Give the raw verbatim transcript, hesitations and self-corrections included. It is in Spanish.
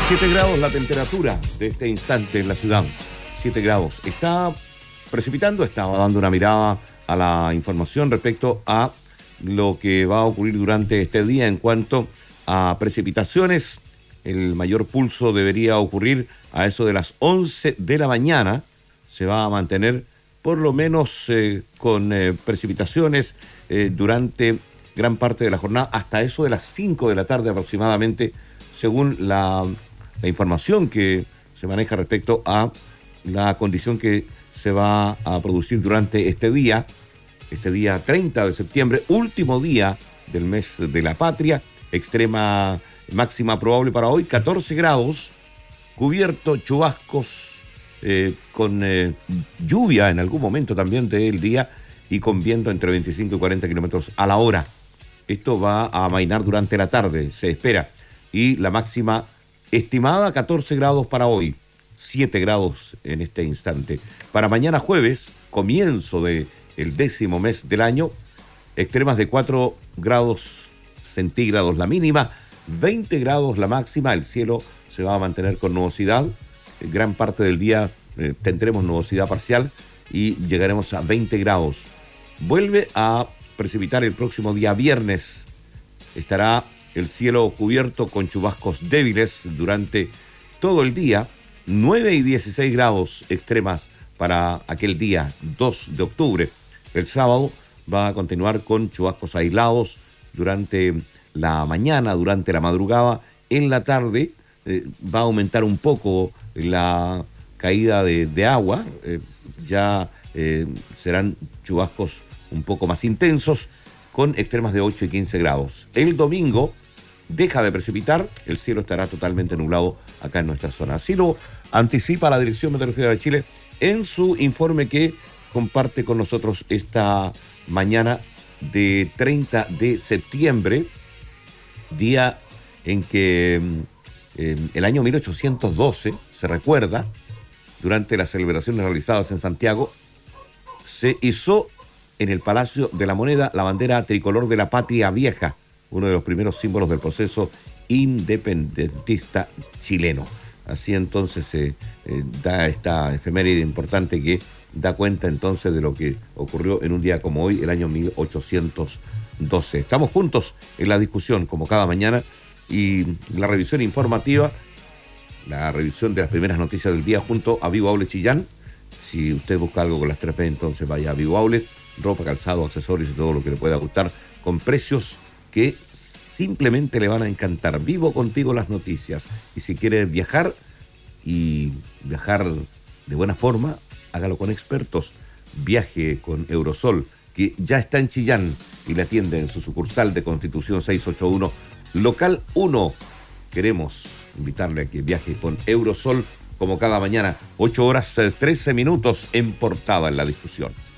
siete grados la temperatura de este instante en la ciudad. siete grados. Está precipitando, estaba dando una mirada a la información respecto a lo que va a ocurrir durante este día en cuanto a precipitaciones. El mayor pulso debería ocurrir a eso de las once de la mañana. Se va a mantener por lo menos eh, con eh, precipitaciones eh, durante gran parte de la jornada, hasta eso de las cinco de la tarde aproximadamente, según la, la información que se maneja respecto a la condición que se va a producir durante este día, este día treinta de septiembre, último día del mes de la patria, extrema máxima probable para hoy, catorce grados, cubierto, chubascos, eh, con eh, lluvia en algún momento también del día y con viento entre veinticinco y cuarenta kilómetros a la hora. Esto va a amainar durante la tarde, se espera. Y la máxima estimada, catorce grados para hoy, siete grados en este instante. Para mañana jueves, comienzo del décimo mes del año, extremas de cuatro grados centígrados la mínima, veinte grados la máxima, el cielo se va a mantener con nubosidad. Gran parte del día eh, tendremos nubosidad parcial y llegaremos a veinte grados. Vuelve a precipitar el próximo día viernes. Estará el cielo cubierto con chubascos débiles durante todo el día. nueve y dieciséis grados extremas para aquel día, dos de octubre. El sábado va a continuar con chubascos aislados durante la mañana, durante la madrugada. En la tarde eh, va a aumentar un poco la caída de, de agua. Eh, ya eh, serán chubascos un poco más intensos, con extremas de ocho y quince grados. El domingo deja de precipitar, el cielo estará totalmente nublado acá en nuestra zona. Así lo anticipa la Dirección Meteorológica de Chile en su informe que comparte con nosotros esta mañana de treinta de septiembre, día en que eh, el año mil ochocientos doce, se recuerda, durante las celebraciones realizadas en Santiago, se izó en el Palacio de la Moneda la bandera tricolor de la Patria Vieja, uno de los primeros símbolos del proceso independentista chileno. Así entonces se eh, eh, da esta efeméride importante que da cuenta entonces de lo que ocurrió en un día como hoy, el año mil ochocientos doce. Estamos juntos en la discusión, como cada mañana, y la revisión informativa, la revisión de las primeras noticias del día junto a Vivo Outlet Chillán. Si usted busca algo con las tres P, entonces vaya a Vivo Outlet, ropa, calzado, accesorios y todo lo que le pueda gustar, con precios que simplemente le van a encantar. Vivo contigo las noticias. Y si quiere viajar y viajar de buena forma, hágalo con expertos. Viaje con Eurosol, que ya está en Chillán y le atiende en su sucursal de Constitución seiscientos ochenta y uno, local uno. Queremos invitarle a que viaje con Eurosol como cada mañana, ocho horas trece minutos en Portada en la discusión.